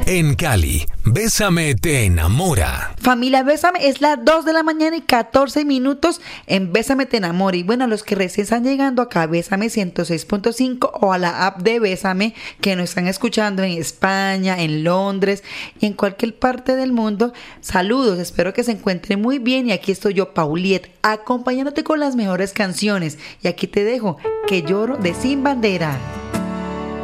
En Cali, Bésame te enamora. Familia Bésame, es las 2 de la mañana y 14 minutos en Bésame te enamora. Y bueno, los que recién están llegando acá a Bésame 106.5 o a la app de Bésame, que nos están escuchando en España, en Londres y en cualquier parte del mundo, saludos, espero que se encuentren muy bien. Y aquí estoy yo, Pauliet, acompañándote con las mejores canciones. Y aquí te dejo Que lloro de Sin Bandera.